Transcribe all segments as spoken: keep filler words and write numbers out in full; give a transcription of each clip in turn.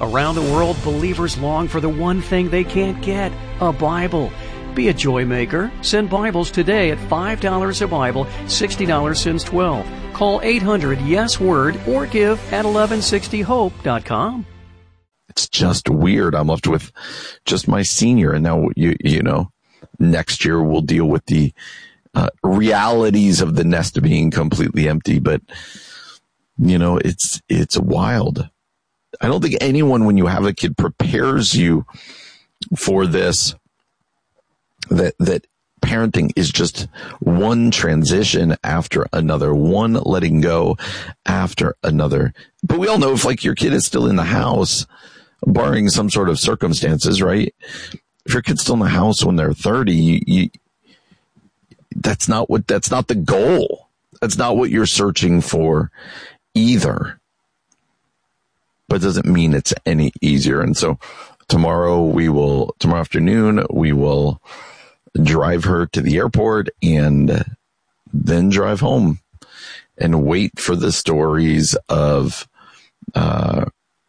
Around the world, believers long for the one thing they can't get, a Bible. Be a joy maker. Send Bibles today at five dollars a Bible, sixty dollars since twelve. Call eight hundred yes word or give at eleven sixty hope dot com. It's just weird. I'm left with just my senior, and now you you know next year we'll deal with the uh, realities of the nest being completely empty. But you know, it's it's wild. I don't think anyone, when you have a kid, prepares you for this. That that parenting is just one transition after another, one letting go after another. But we all know if like your kid is still in the house, barring some sort of circumstances, right? If your kid's still in the house when they're thirty, you, you, that's not what that's not the goal. That's not what you're searching for either. But it doesn't mean it's any easier. And so tomorrow we will, tomorrow afternoon, we will drive her to the airport and then drive home and wait for the stories of, uh,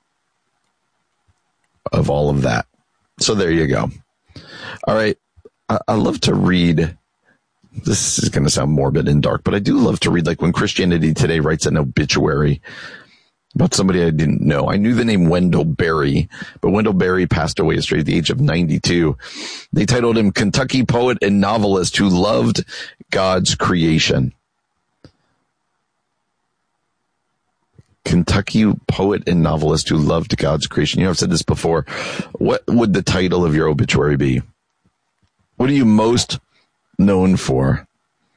of all of that. So there you go. All right. I, I love to read. This is going to sound morbid and dark, but I do love to read, like when Christianity Today writes an obituary about somebody I didn't know. I knew the name Wendell Berry, but Wendell Berry passed away yesterday at the age of ninety-two. They titled him Kentucky Poet and Novelist Who Loved God's Creation. Kentucky Poet and Novelist Who Loved God's Creation. You know, I've said this before. What would the title of your obituary be? What are you most known for?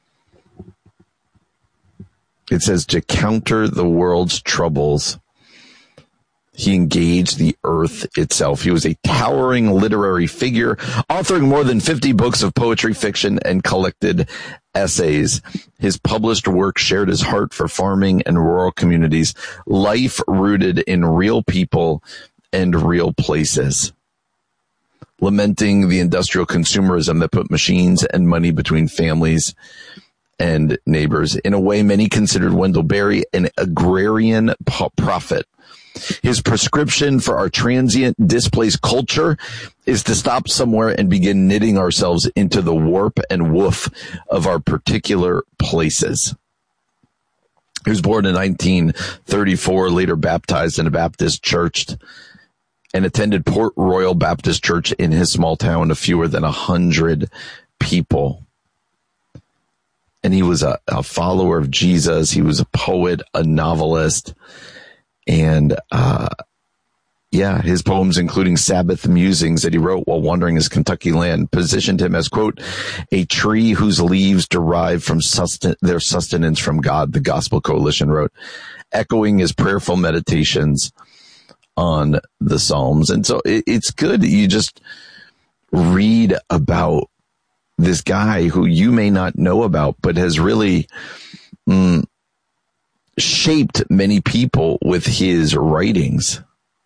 It says, to counter the world's troubles, he engaged the earth itself. He was a towering literary figure, authoring more than fifty books of poetry, fiction, and collected essays. His published work shared his heart for farming and rural communities, life rooted in real people and real places. Lamenting the industrial consumerism that put machines and money between families and neighbors. In a way, many considered Wendell Berry an agrarian prophet. His prescription for our transient, displaced culture is to stop somewhere and begin knitting ourselves into the warp and woof of our particular places. He was born in nineteen thirty-four, later baptized in a Baptist church, and attended Port Royal Baptist Church in his small town of fewer than a hundred people. And he was a, a follower of Jesus. He was a poet, a novelist. And, uh, yeah, his poems, including Sabbath musings that he wrote while wandering his Kentucky land, positioned him as, quote, a tree whose leaves derive from susten- their sustenance from God, the Gospel Coalition wrote, echoing his prayerful meditations on the Psalms. And so it, it's good that you just read about this guy who you may not know about, but has really mm, shaped many people with his writings.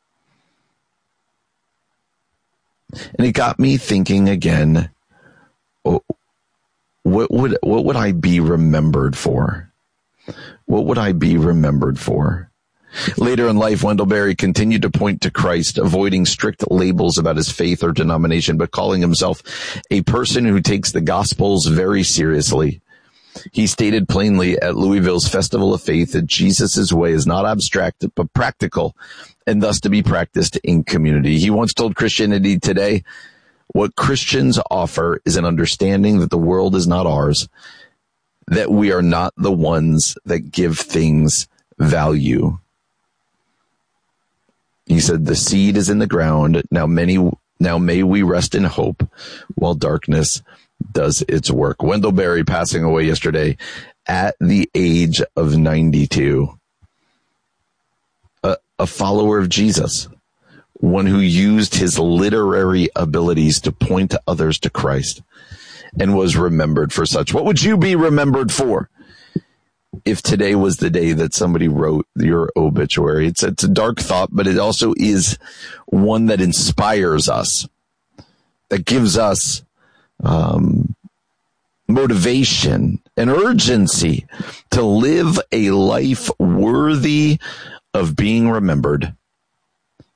And it got me thinking again, oh, what would what would I be remembered for? What would I be remembered for? Later in life, Wendell Berry continued to point to Christ, avoiding strict labels about his faith or denomination, but calling himself a person who takes the Gospels very seriously. He stated plainly at Louisville's Festival of Faith that Jesus' way is not abstract, but practical, and thus to be practiced in community. He once told Christianity Today, what Christians offer is an understanding that the world is not ours, that we are not the ones that give things value. He said, the seed is in the ground. Now many, now may we rest in hope while darkness does its work. Wendell Berry passing away yesterday at the age of ninety-two. A, a follower of Jesus, one who used his literary abilities to point to others to Christ and was remembered for such. What would you be remembered for if today was the day that somebody wrote your obituary? It's, it's a dark thought, but it also is one that inspires us, that gives us um, motivation and urgency to live a life worthy of being remembered